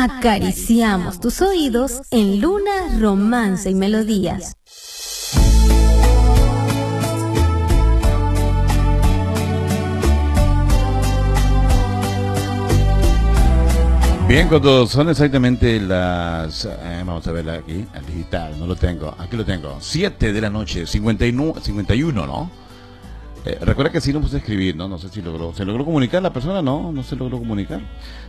acariciamos tus oídos en Luna, Romance y Melodías. Bien, cuando son exactamente las... vamos a ver aquí, al digital, no lo tengo, aquí lo tengo, 7 de la noche, 51, ¿no? Recuerda que sí no puse escribir, ¿no? No sé si logró, ¿se logró comunicar la persona? No se logró comunicar.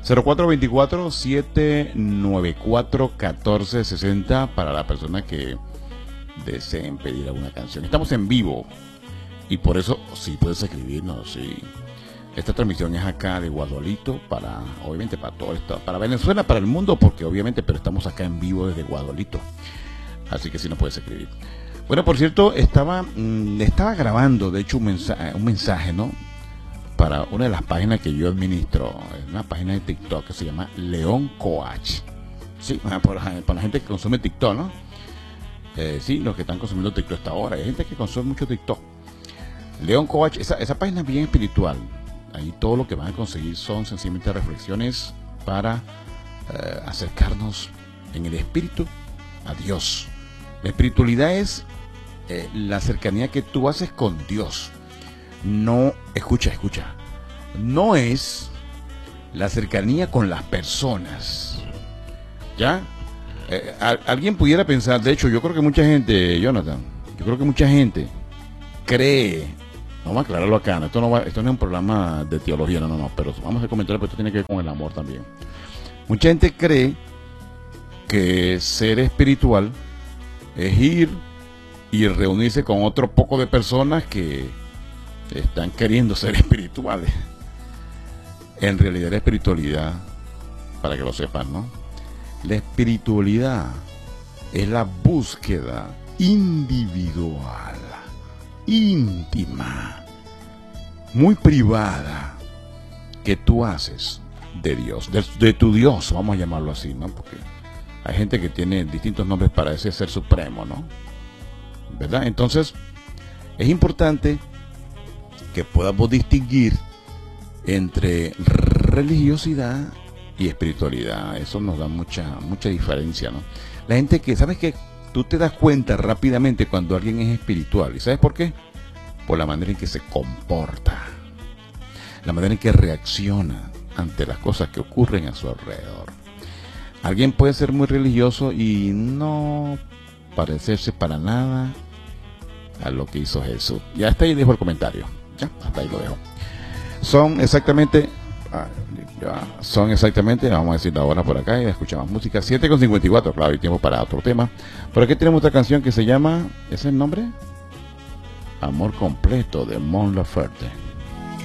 0424-794-1460 para la persona que deseen pedir alguna canción. Estamos en vivo y por eso sí puedes escribirnos, sí. Esta transmisión es acá de Guadolito obviamente para todo esto, para Venezuela, para el mundo, porque obviamente, pero estamos acá en vivo desde Guadolito. Así que sí nos puedes escribir. Bueno, por cierto, estaba grabando, de hecho, un mensaje, ¿no? Para una de las páginas que yo administro, una página de TikTok que se llama León Coach. Sí, por la gente que consume TikTok, ¿no? Sí, los que están consumiendo TikTok hasta ahora. Hay gente que consume mucho TikTok. León Coach, esa página es bien espiritual. Ahí todo lo que van a conseguir son sencillamente reflexiones para acercarnos en el espíritu a Dios. La espiritualidad es la cercanía que tú haces con Dios. No, escucha, no es la cercanía con las personas. ¿Ya? Alguien pudiera pensar, de hecho, yo creo que mucha gente, Jonathan, cree. Vamos a aclararlo acá, esto no es un programa de teología, no, pero vamos a comentar, porque esto tiene que ver con el amor también. Mucha gente cree que ser espiritual es ir y reunirse con otro poco de personas que están queriendo ser espirituales. En realidad la espiritualidad, para que lo sepan, ¿no? La espiritualidad es la búsqueda individual, íntima, muy privada, que tú haces de Dios, de tu Dios, vamos a llamarlo así, ¿no? Porque hay gente que tiene distintos nombres para ese ser supremo, ¿no? ¿Verdad? Entonces, es importante que podamos distinguir entre religiosidad y espiritualidad. Eso nos da mucha diferencia, ¿no? La gente que, ¿sabes qué? Tú te das cuenta rápidamente cuando alguien es espiritual. ¿Y sabes por qué? Por la manera en que se comporta, la manera en que reacciona ante las cosas que ocurren a su alrededor. Alguien puede ser muy religioso y no parecerse para nada a lo que hizo Jesús. Ya hasta ahí dejo el comentario. Ya, hasta ahí lo dejo. Son exactamente, vamos a decir ahora por acá y escuchamos música. 7:54, claro, hay tiempo para otro tema. Por aquí tenemos otra canción que se llama, ¿es el nombre? Amor completo, de Mon Laferte.